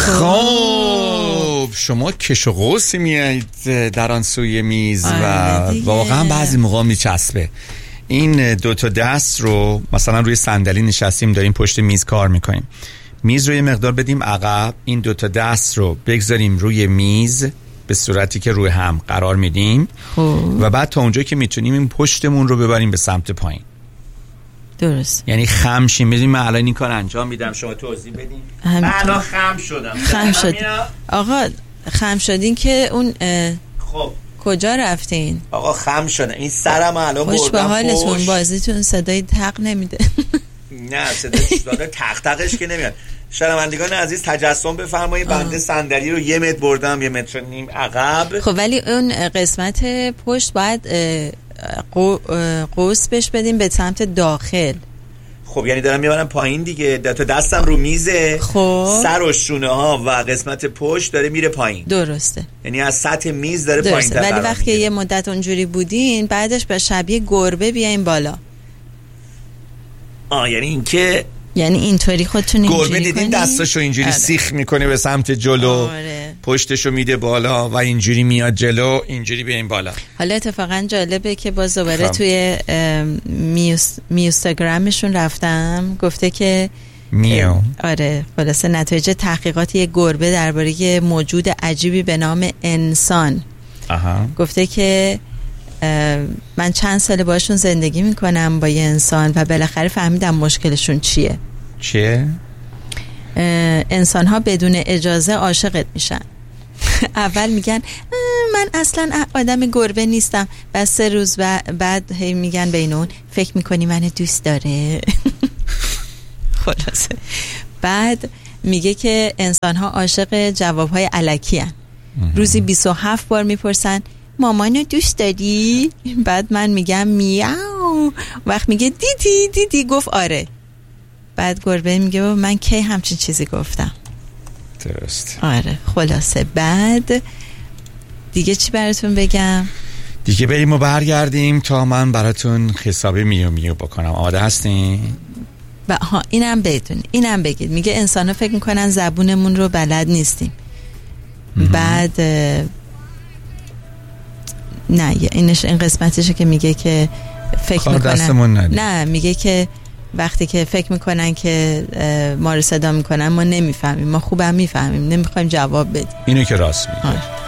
خب شما کش و قوسی میایید در آن سوی میز و واقعا بعضی موقع میچسبه. این دوتا دست رو مثلا روی صندلی نشستیم داریم پشت میز کار میکنیم، میز رو یه مقدار بدیم عقب، این دوتا دست رو بگذاریم روی میز به صورتی که روی هم قرار میدیم و بعد تا اونجا که میتونیم این پشتمون رو ببریم به سمت پایین. درست. یعنی خم شیم. ببین من الان این کار انجام میدم، شما توضیح بدین. من الان خم شدم. خم شد. آقا خم شدین که اون خب کجا رفتین؟ آقا خم شدم. این سرم الان بردم خوش به حالتون. بازیتون صدای تق نمیده. نه صدای داده تق تقش که نمیاد. شنوندگان عزیز تجسم بفرمایید بنده صندلی رو 1 متر بردم 1.5 متر عقب. خب ولی اون قسمت پشت باید قوس بش بدیم به سمت داخل. خب یعنی دارم میبرم پایین دیگه، دستم رو میزه. خب سر و شونه ها و قسمت پشت داره میره پایین. درسته. یعنی از سطح میز داره پایین تر. ولی وقتی یه مدت اونجوری بودین بعدش به شبیه گربه بیاین بالا. یعنی این که اینطوری خودتون اینجوری گربه دیدین دستاشو اینجوری سیخ میکنه به سمت جلو، پشتشو میده بالا و اینجوری میاد جلو، اینجوری بیاین بالا. حالا اتفاقا جالبه که باز دوباره توی میوستگرامشون رفتم، گفته که آره خلاصه نتایج تحقیقات یک گربه درباره موجود عجیبی به نام انسان. گفته که من چند ساله باشون زندگی میکنم با یه انسان و بالاخره فهمیدم مشکلشون چیه. انسان ها بدون اجازه عاشقت میشن. اول میگن من اصلا آدم گربه نیستم، بعد 3 روز بعد هی میگن بین اون فکر میکنی منو دوست داره. خلاصه بعد میگه که انسان ها عاشق جواب های الکی هن. روزی 27 بار میپرسن مامانو دوست داری؟ بعد من میگم میاو. وقت میگه دیدی گفت آره. بعد گربه میگه من کی همچین چیزی گفتم؟ درست. آره خلاصه بعد دیگه چی براتون بگم؟ دیگه بریم و برگردیم تا من براتون حسابی میو بکنم. آماده هستین؟ اینم بدون اینم بگید. میگه انسان ها فکر میکنن زبونمون رو بلد نیستیم. بعد نه این قسمتشه که میگه که فکر میکنن نه میگه که وقتی که فکر میکنن که ما رو صدا میکنن ما نمیفهمیم، ما خوبم میفهمیم، نمیخوایم جواب بدیم. اینو که راست میگه.